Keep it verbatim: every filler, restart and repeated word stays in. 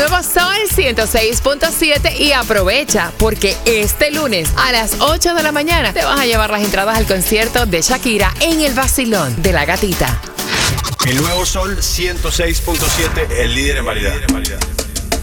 nuevo Sol ciento seis punto siete y aprovecha porque este lunes a las ocho de la mañana te vas a llevar las entradas al concierto de Shakira en el Vacilón de la Gatita. El nuevo Sol ciento seis punto siete, el líder en variedad.